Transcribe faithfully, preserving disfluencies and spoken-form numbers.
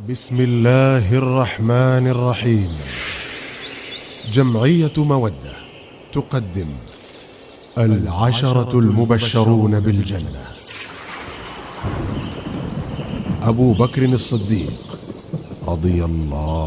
بسم الله الرحمن الرحيم. جمعية مودة تقدم العشرة المبشرون بالجنة. أبو بكر الصديق رضي الله